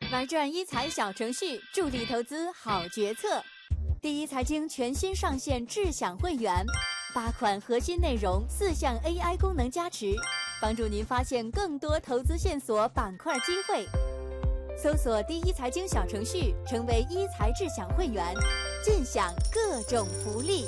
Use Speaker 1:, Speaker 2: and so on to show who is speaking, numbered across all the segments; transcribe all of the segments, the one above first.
Speaker 1: 玩转一财小程序，助力投资好决策。第一财经全新上线智享会员，8款核心内容，4项 AI 功能加持，帮助您发现更多投资线索、板块机会。搜索第一财经小程序，成为一财智享会员，尽享各种福利。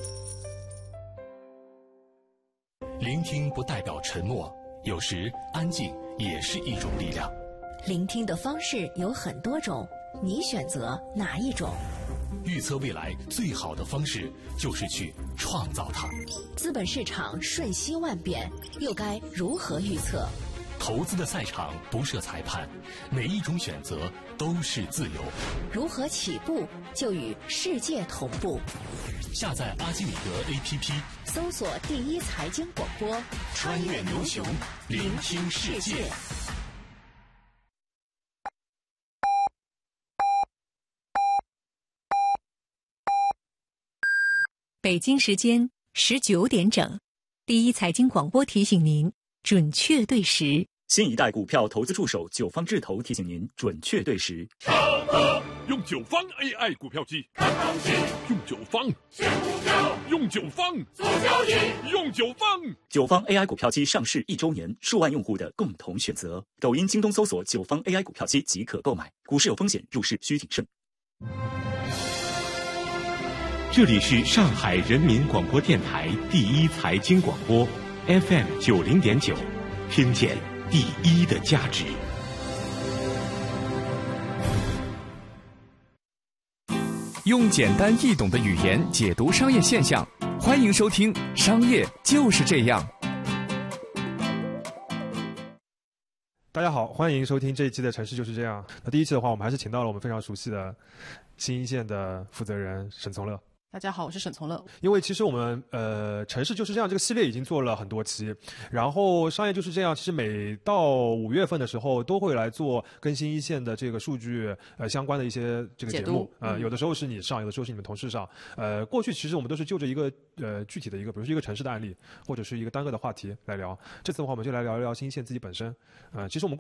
Speaker 2: 聆听不代表沉默，有时安静也是一种力量。
Speaker 3: 聆听的方式有很多种，你选择哪一种？
Speaker 2: 预测未来最好的方式就是去创造它。
Speaker 3: 资本市场瞬息万变，又该如何预测？
Speaker 2: 投资的赛场不设裁判，每一种选择都是自由。
Speaker 3: 如何起步就与世界同步？
Speaker 2: 下载阿基米德 APP，
Speaker 3: 搜索第一财经广播，
Speaker 2: 穿越牛熊，聆听世界。
Speaker 4: 北京时间19点整，第一财经广播提醒您准确对时。
Speaker 5: 新一代股票投资助手九方智投提醒您准确对时。
Speaker 6: 用九方 AI 股票机看行情，用九方选股票，用九方做交易，用九方。
Speaker 5: 九方 AI 股票机上市1周年，数万用户的共同选择。抖音、京东搜索九方 AI 股票机即可购买。股市有风险，入市需谨慎。
Speaker 7: 这里是上海人民广播电台第一财经广播 FM 90.9，听见第一的价值。
Speaker 8: 用简单易懂的语言解读商业现象，欢迎收听《商业就是这样》。
Speaker 9: 大家好，欢迎收听这一期的《城市就是这样》。那第一期的话，我们还是请到了我们非常熟悉的新一线的负责人沈从乐。
Speaker 10: 大家好，我是沈从乐。
Speaker 9: 因为其实我们城市就是这样这个系列已经做了很多期，然后商业就是这样，其实每到5月份的时候都会来做跟新一线的这个数据相关的一些这个节目有的时候是你上，有的时候是你们同事上。过去其实我们都是就着一个具体的一个，比如说一个城市的案例或者是一个单个的话题来聊。这次的话，我们就来聊一聊新一线自己本身。其实我们